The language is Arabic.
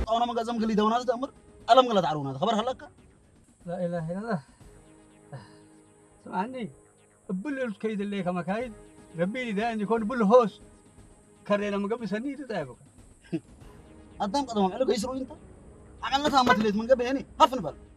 أنا ما قزم قلي دونا تأمر ألم قلت عرونا خبر هلاك لا إله إلا الله. سمعني بل الكيد اللي كما كايد ربي لي ده أن يكون بل هوس كرينا من قبل سنين تتعبك. أدم قدام عليك يسرو أنت عملنا ثامت ليت من قبل يعني خاف نبل